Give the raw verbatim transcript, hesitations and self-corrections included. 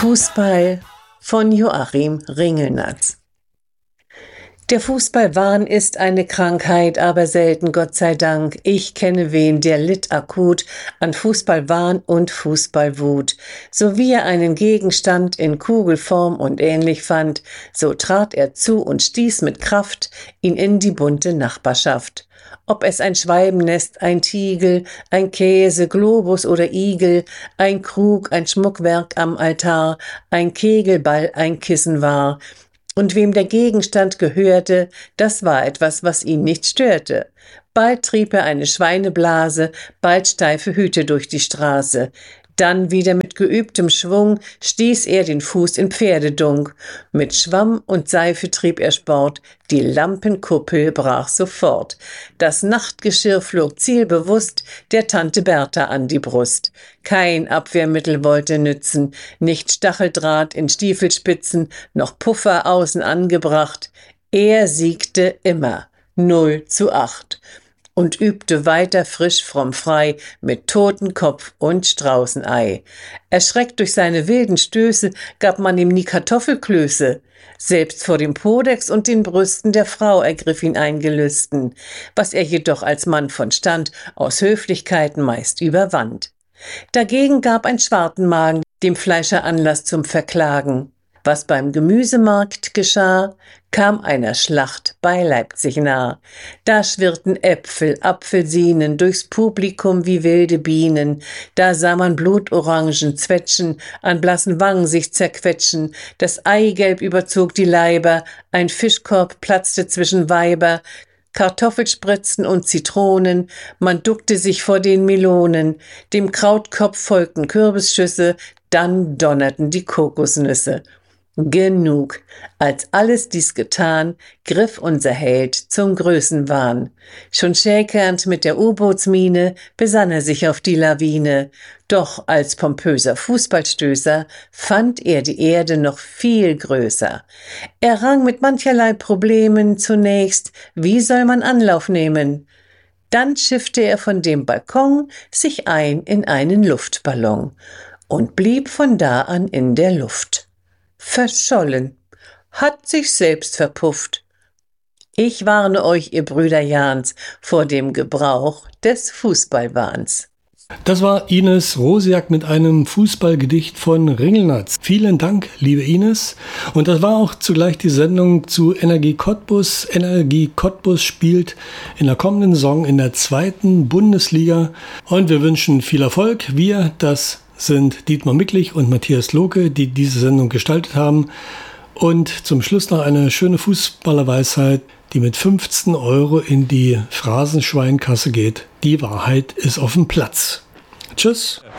Fußball von Joachim Ringelnatz. Der Fußballwahn ist eine Krankheit, aber selten, Gott sei Dank. Ich kenne wen, der litt akut an Fußballwahn und Fußballwut. So wie er einen Gegenstand in Kugelform und ähnlich fand, so trat er zu und stieß mit Kraft ihn in die bunte Nachbarschaft. Ob es ein Schwalbennest, ein Tiegel, ein Käse, Globus oder Igel, ein Krug, ein Schmuckwerk am Altar, ein Kegelball, ein Kissen war. Und wem der Gegenstand gehörte, das war etwas, was ihn nicht störte. Bald trieb er eine Schweineblase, bald steife Hüte durch die Straße. Dann wieder mit geübtem Schwung stieß er den Fuß in Pferdedunk. Mit Schwamm und Seife trieb er Sport, die Lampenkuppel brach sofort. Das Nachtgeschirr flog zielbewusst der Tante Bertha an die Brust. Kein Abwehrmittel wollte nützen, nicht Stacheldraht in Stiefelspitzen, noch Puffer außen angebracht. Er siegte immer, null zu acht. Und übte weiter frisch fromm frei mit Totenkopf und Straußenei. Erschreckt durch seine wilden Stöße gab man ihm nie Kartoffelklöße. Selbst vor dem Podex und den Brüsten der Frau ergriff ihn ein Gelüsten, was er jedoch als Mann von Stand aus Höflichkeiten meist überwand. Dagegen gab ein Schwartenmagen dem Fleischer Anlass zum Verklagen. Was beim Gemüsemarkt geschah, kam einer Schlacht bei Leipzig nah. Da schwirrten Äpfel, Apfelsinen durchs Publikum wie wilde Bienen. Da sah man Blutorangen zwetschen, an blassen Wangen sich zerquetschen. Das Eigelb überzog die Leiber, ein Fischkorb platzte zwischen Weiber. Kartoffelspritzen und Zitronen, man duckte sich vor den Melonen. Dem Krautkopf folgten Kürbisschüsse, dann donnerten die Kokosnüsse. Genug. Als alles dies getan, griff unser Held zum Größenwahn. Schon schäkernd mit der U-Bootsmine besann er sich auf die Lawine. Doch als pompöser Fußballstößer fand er die Erde noch viel größer. Er rang mit mancherlei Problemen zunächst, wie soll man Anlauf nehmen? Dann schiffte er von dem Balkon sich ein in einen Luftballon und blieb von da an in der Luft. Verschollen, hat sich selbst verpufft. Ich warne euch, ihr Brüder Jahns, vor dem Gebrauch des Fußballwahns. Das war Ines Rosiak mit einem Fußballgedicht von Ringelnatz. Vielen Dank, liebe Ines. Und das war auch zugleich die Sendung zu Energie Cottbus. Energie Cottbus spielt in der kommenden Saison in der zweiten Bundesliga. Und wir wünschen viel Erfolg. Wir, das sind Dietmar Micklich und Matthias Lohke, die diese Sendung gestaltet haben. Und zum Schluss noch eine schöne Fußballerweisheit, die mit fünfzehn Euro in die Phrasenschweinkasse geht. Die Wahrheit ist auf dem Platz. Tschüss.